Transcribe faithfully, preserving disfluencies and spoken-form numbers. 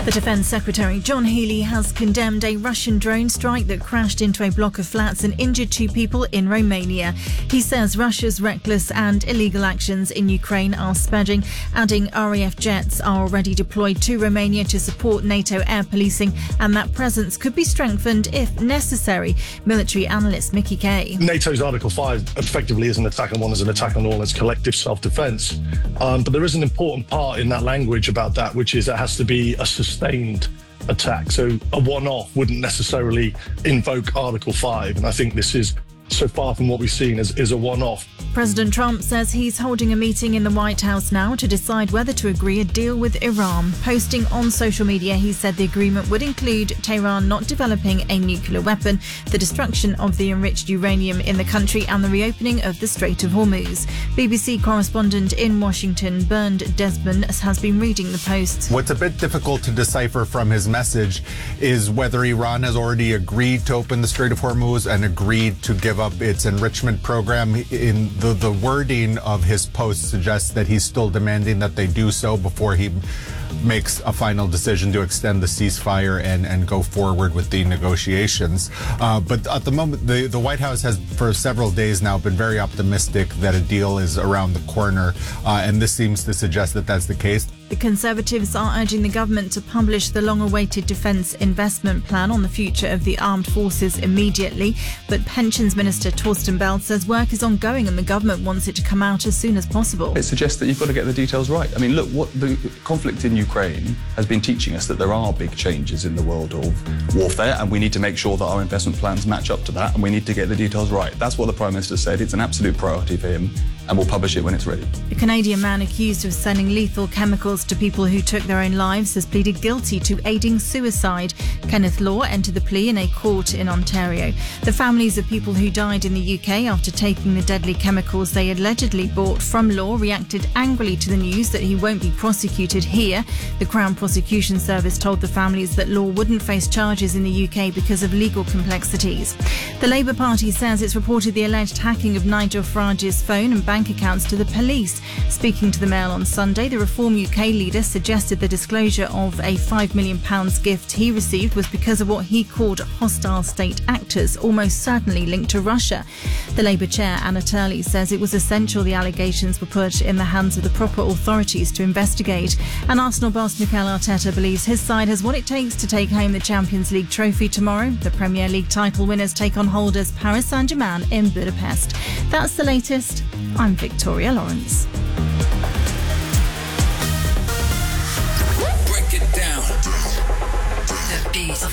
The Defence Secretary John Healey has condemned a Russian drone strike that crashed into a block of flats and injured two people in Romania. He says Russia's reckless and illegal actions in Ukraine are spreading, adding R A F jets are already deployed to Romania to support NATO air policing, and that presence could be strengthened if necessary. Military analyst Mickey Kay. NATO's Article five effectively is an attack on one as an attack on all as collective self-defence. Um, but there is an important part in that language about that, which is it has to be a sustained attack. So a one-off wouldn't necessarily invoke Article five. And I think this is, so far from what we've seen, is, is a one-off. President Trump says he's holding a meeting in the White House now to decide whether to agree a deal with Iran. Posting on social media, he said the agreement would include Tehran not developing a nuclear weapon, the destruction of the enriched uranium in the country, and the reopening of the Strait of Hormuz. B B C correspondent in Washington, Bernd Desmond, has been reading the post. What's a bit difficult to decipher from his message is whether Iran has already agreed to open the Strait of Hormuz and agreed to give up its enrichment program. In the, the wording of his post suggests that he's still demanding that they do so before he makes a final decision to extend the ceasefire and, and go forward with the negotiations. Uh, but at the moment, the, the White House has for several days now been very optimistic that a deal is around the corner, uh, and this seems to suggest that that's the case. The Conservatives are urging the government to publish the long-awaited defence investment plan on the future of the armed forces immediately. But Pensions Minister Torsten Bell says work is ongoing and the government wants it to come out as soon as possible. It suggests that you've got to get the details right. I mean, look, what the conflict in Ukraine has been teaching us that there are big changes in the world of warfare, and we need to make sure that our investment plans match up to that, and we need to get the details right. That's what the Prime Minister said. It's an absolute priority for him, and we'll publish it when it's ready. A Canadian man accused of selling lethal chemicals to people who took their own lives has pleaded guilty to aiding suicide. Kenneth Law entered the plea in a court in Ontario. The families of people who died in the U K after taking the deadly chemicals they allegedly bought from Law reacted angrily to the news that he won't be prosecuted here. The Crown Prosecution Service told the families that Law wouldn't face charges in the U K because of legal complexities. The Labour Party says it's reported the alleged hacking of Nigel Farage's phone and bank accounts to the police. Speaking to the Mail on Sunday, the Reform U K leader suggested the disclosure of a five million pounds gift he received was because of what he called hostile state actors, almost certainly linked to Russia. The Labour chair, Anna Turley, says it was essential the allegations were put in the hands of the proper authorities to investigate. And Arsenal boss Mikel Arteta believes his side has what it takes to take home the Champions League trophy tomorrow. The Premier League title winners take on holders Paris Saint-Germain in Budapest. That's the latest. I'm Victoria Lawrence. Break it down. The beat.